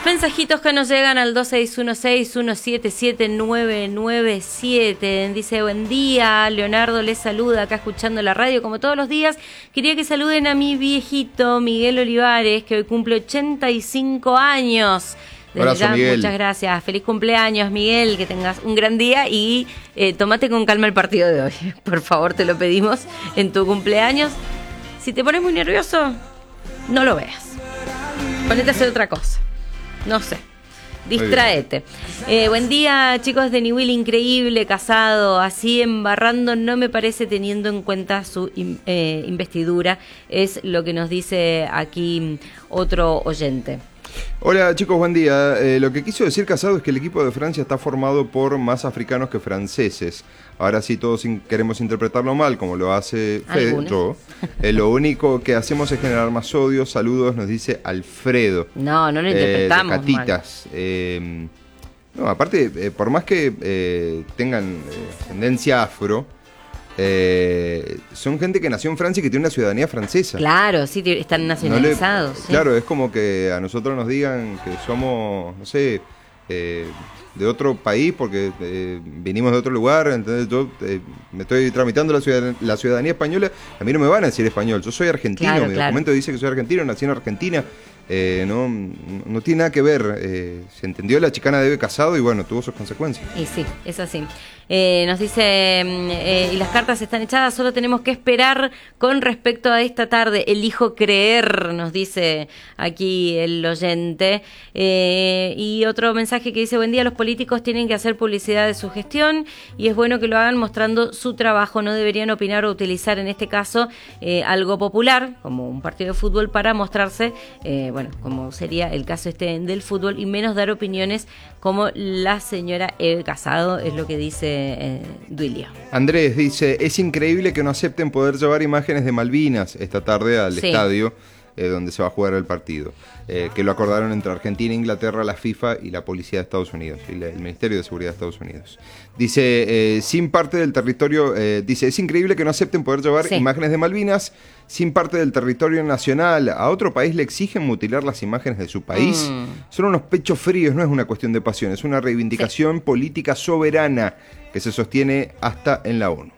Mensajitos que nos llegan al 2616-177997. Dice, buen día, Leonardo les saluda acá escuchando la radio como todos los días. Quería que saluden a mi viejito Miguel Olivares, que hoy cumple 85 años. Desde ya, muchas gracias. Feliz cumpleaños, Miguel, que tengas un gran día y tómate con calma el partido de hoy. Por favor, te lo pedimos en tu cumpleaños. Si te pones muy nervioso, no lo veas. Ponete a hacer otra cosa. No sé, distráete. Buen día, chicos de Niwil, increíble, Casado, así embarrando no me parece teniendo en cuenta su investidura, es lo que nos dice aquí otro oyente. Hola chicos, buen día. Lo que quiso decir Casado es que el equipo de Francia está formado por más africanos que franceses. Ahora sí todos queremos interpretarlo mal, como lo hace Fede, yo. Lo único que hacemos es generar más odio. Saludos, nos dice Alfredo. No lo interpretamos de Catitas. No, aparte, por más que tengan tendencia afro, son gente que nació en Francia y que tiene una ciudadanía francesa. Claro, sí, están nacionalizados. Sí. Claro, es como que a nosotros nos digan que somos, no sé, de otro país porque vinimos de otro lugar. Entonces yo me estoy tramitando la ciudadanía española. A mí no me van a decir español, yo soy argentino. Claro, mi documento dice que soy argentino, nací en Argentina. No tiene nada que ver. Se entendió la chicana de Casado y bueno, tuvo sus consecuencias. Y sí, es así. Nos dice, y las cartas están echadas, solo tenemos que esperar con respecto a esta tarde. Elijo creer, nos dice aquí el oyente. Y otro mensaje que dice, buen día, los políticos tienen que hacer publicidad de su gestión y es bueno que lo hagan mostrando su trabajo. No deberían opinar o utilizar en este caso algo popular, como un partido de fútbol, para mostrarse, como sería el caso del fútbol, y menos dar opiniones como la señora Eve Casado, es lo que dice Duilio. Andrés dice, es increíble que no acepten poder llevar imágenes de Malvinas esta tarde al estadio donde se va a jugar el partido, que lo acordaron entre Argentina, Inglaterra, la FIFA y la Policía de Estados Unidos, y el Ministerio de Seguridad de Estados Unidos. Dice, sin parte del territorio, dice, es increíble que no acepten poder llevar imágenes de Malvinas sin parte del territorio nacional. ¿A otro país le exigen mutilar las imágenes de su país? Son unos pechos fríos, no es una cuestión de pasión, es una reivindicación política soberana que se sostiene hasta en la ONU.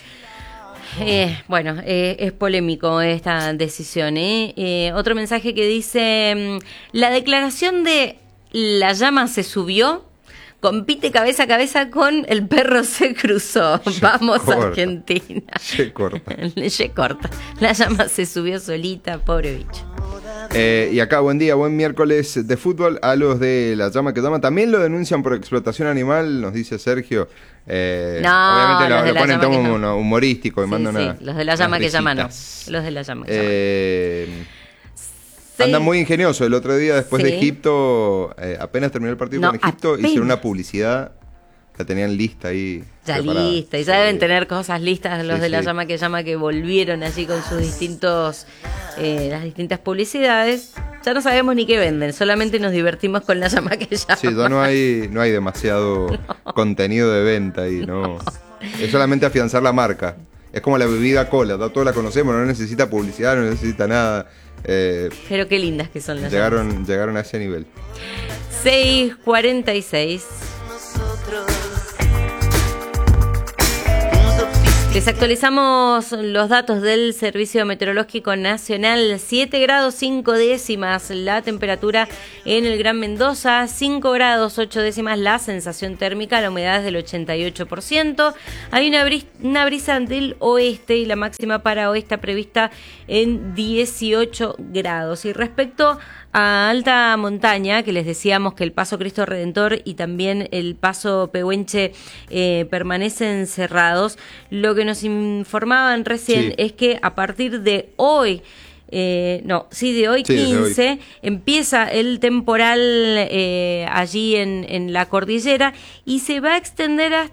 Es polémico esta decisión. Otro mensaje que dice, la declaración de la llama se compite cabeza a cabeza con el perro se cruzó. Vamos corta. Argentina. Se corta. La llama se subió solita, pobre bicho. Y acá, buen día, buen miércoles de fútbol. A los de la llama que llama también lo denuncian por explotación animal, nos dice Sergio. Obviamente lo ponen en tono humorístico y mandan una. Los de la llama que llama no. Los de la llama que llama. Andan muy ingeniosos. El otro día, después de Egipto, apenas terminó el partido con Egipto, hicieron una publicidad. La tenían lista ahí. Ya preparada. Lista, y ya deben tener cosas listas los de la llama que volvieron allí con sus las distintas publicidades. Ya no sabemos ni qué venden, solamente nos divertimos con la llama que llama. Sí, ya no hay demasiado contenido de venta ahí, no. Es solamente afianzar la marca. Es como la bebida cola, todos la conocemos, no necesita publicidad, no necesita nada. Pero qué lindas que son las llegaron a ese nivel. 6:46. Les actualizamos los datos del Servicio Meteorológico Nacional. 7 grados 5 décimas la temperatura en el Gran Mendoza, 5 grados 8 décimas la sensación térmica, la humedad es del 88%. Hay una brisa del oeste y la máxima para hoy está prevista en 18 grados. Y respecto a alta montaña, que les decíamos que el Paso Cristo Redentor y también el Paso Pehuenche permanecen cerrados, lo que nos informaban recién es que a partir de hoy, de hoy 15, de hoy. Empieza el temporal allí en la cordillera y se va a extender